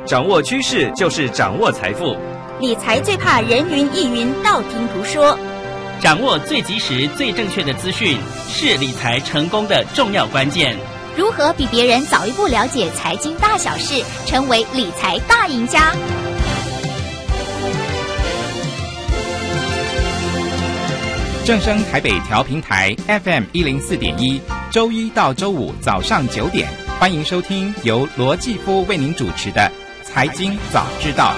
掌握趋势就是掌握财富。 理财最怕人云亦云，道听途说。 掌握最及时、最正确的资讯，是理财成功的重要关键。 如何比别人早一步了解财经大小事，成为理财大赢家？ 正声台北调频台 FM104.1，周一到周五早上9点，欢迎收听由罗继夫为您主持的《财经早知道》。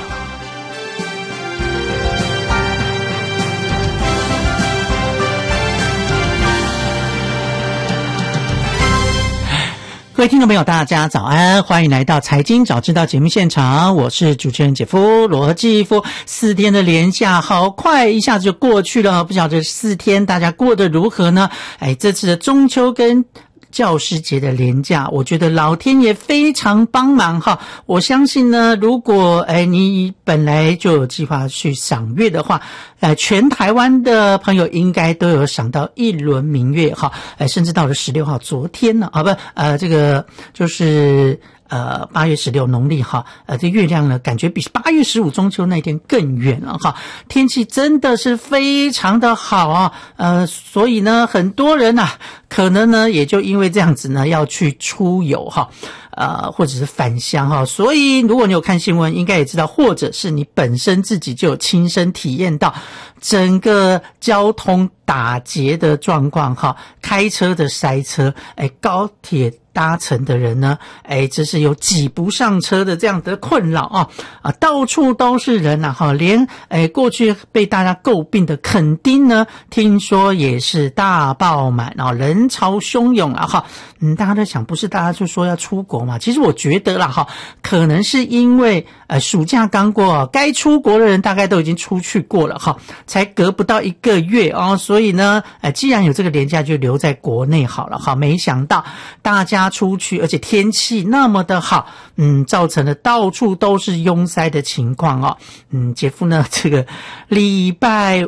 各位听众朋友大家早安，欢迎来到财经早知道节目现场，我是主持人姐夫罗继夫。4天的连假好快一下子就过去了，不晓得4天大家过得如何呢？这次的中秋跟教师节的连假，我觉得老天爷非常帮忙哈。我相信呢，如果你本来就有计划去赏月的话，全台湾的朋友应该都有赏到一轮明月哈，甚至到了16号，昨天呢这个就是8月16农历哈，这月亮呢感觉比8月15中秋那天更远了哈。天气真的是非常的好啊，所以呢很多人啊可能呢也就因为这样子呢要去出游哈，或者是返乡哈。所以如果你有看新闻，应该也知道，或者是你本身自己就有亲身体验到整个交通打结的状况哈，开车的塞车，高铁搭乘的人呢，这是有挤不上车的这样的困扰到处都是人啊连过去被大家诟病的垦丁呢，听说也是大爆满人潮汹涌大家都想，不是大家就说要出国嘛？其实我觉得啦可能是因为暑假刚过，该出国的人大概都已经出去过了才隔不到1个月所以呢既然有这个连假，就留在国内好了没想到大家出去，而且天气那么的好，造成了到处都是拥塞的情况姐夫呢这个礼拜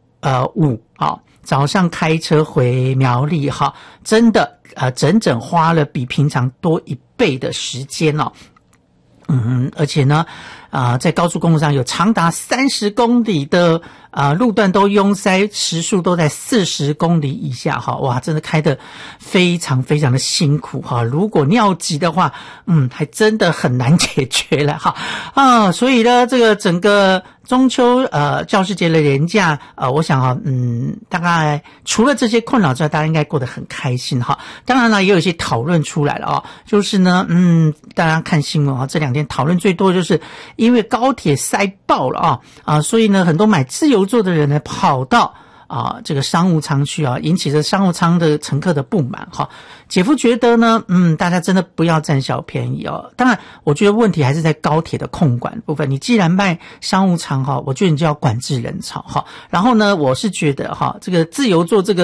5早上开车回苗栗真的整整花了比平常多1倍的时间而且呢在高速公路上有长达30公里的路段都拥塞，时速都在40公里以下哇，真的开得非常非常的辛苦如果尿急的话还真的很难解决了所以呢这个整个中秋教师节的连假我想大概除了这些困扰之外，大家应该过得很开心当然了，也有一些讨论出来了就是呢大家看新闻这2天讨论最多就是因为高铁塞爆了所以呢很多买自由座的人呢跑到这个商务舱去引起这商务舱的乘客的不满姐夫觉得呢大家真的不要占小便宜当然我觉得问题还是在高铁的控管部分，你既然卖商务舱我觉得你就要管制人潮然后呢我是觉得这个自由座这个